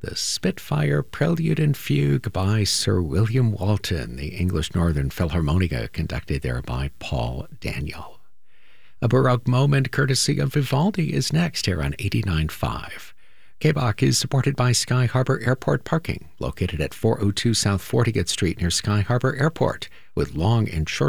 the Spitfire Prelude and Fugue by Sir William Walton, the English Northern Philharmonica, conducted there by Paul Daniel. A Baroque moment courtesy of Vivaldi is next here on 89.5. K-Bach is supported by Sky Harbor Airport Parking, located at 402 South 40th Street near Sky Harbor Airport, with long and short